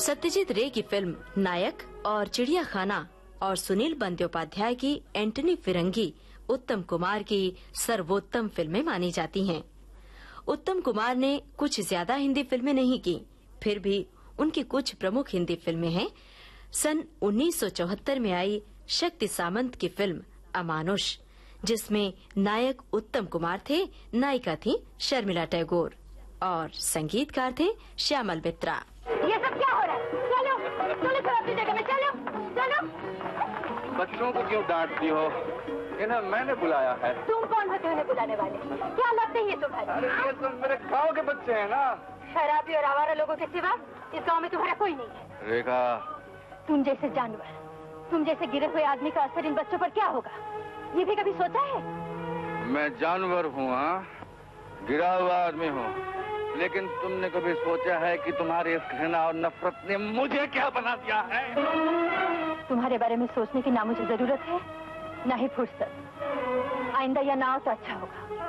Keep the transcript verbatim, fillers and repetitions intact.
सत्यजीत रे की फिल्म नायक और चिड़िया खाना और सुनील बंदोपाध्याय की एंटनी फिरंगी उत्तम कुमार की सर्वोत्तम फिल्में मानी जाती हैं। उत्तम कुमार ने कुछ ज्यादा हिंदी फिल्में नहीं की, फिर भी उनकी कुछ प्रमुख हिंदी फिल्में हैं। सन उन्नीस सौ चौहत्तर में आई शक्ति सामंत की फिल्म अमानुष, जिसमें नायक उत्तम कुमार थे, नायिका थी शर्मिला टैगोर और संगीतकार थे श्यामल मित्रा। ये सब क्या हो रहा है? चलो, चलो सब अपनी जगह में, चलो, चलो। बच्चों को क्यों डांटती हो? इन्हें मैंने बुलाया है। तुम कौन होते हो इन्हें बुलाने वाले? क्या लगते हैं ये तुम्हारे? ये तो मेरे गांव के बच्चे हैं ना। शराबी और आवारा लोगों के सिवा इस गांव में तुम्हारा कोई नहीं है। रेखा, तुम जैसे जानवर, तुम जैसे गिरे हुए आदमी का असर इन बच्चों पर क्या होगा, ये भी कभी सोचा है? मैं जानवर हूँ, हाँ, गिरा हुआ आदमी हूँ, लेकिन तुमने कभी सोचा है कि तुम्हारी इस घृणा और नफरत ने मुझे क्या बना दिया है? तुम्हारे बारे में सोचने की ना मुझे जरूरत है, ना ही फुर्सत। आइंदा या ना हो तो अच्छा होगा।